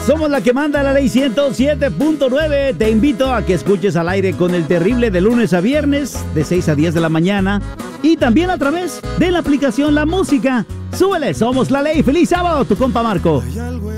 Somos la que manda la ley 107.9. Te invito a que escuches al aire con el terrible de lunes a viernes, de 6 a 10 de la mañana. Y también a través de la aplicación La Música. Súbele, somos la ley. ¡Feliz sábado, tu compa Marco!